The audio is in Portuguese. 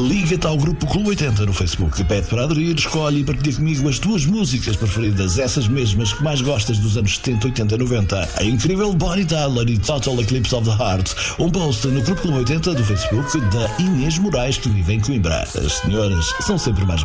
Liga-te ao grupo Clube 80 no Facebook, pede para aderir, escolhe e partilha comigo as tuas músicas preferidas, essas mesmas que mais gostas dos anos 70, 80 e 90. A incrível Bonnie Tyler e Total Eclipse of the Heart. Um post no grupo Clube 80 do Facebook da Inês Moraes, que vive em Coimbra. As senhoras são sempre mais